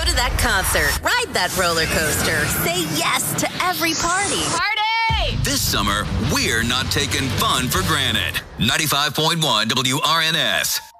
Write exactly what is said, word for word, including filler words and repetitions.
Go to that concert, ride that roller coaster, say yes to every party. Party! This summer, we're not taking fun for granted. ninety-five point one W R N S.